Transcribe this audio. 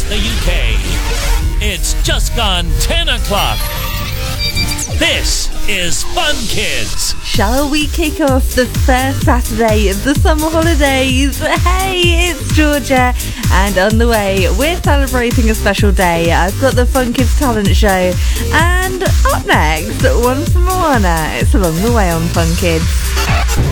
the UK. It's just gone 10 o'clock. This is Fun Kids. Shall we kick off the first Saturday of the summer holidays? Hey, it's Georgia, and on the way, we're celebrating a special day. I've got the Fun Kids Talent Show, and up next, One for Moana. It's along the way on Fun Kids.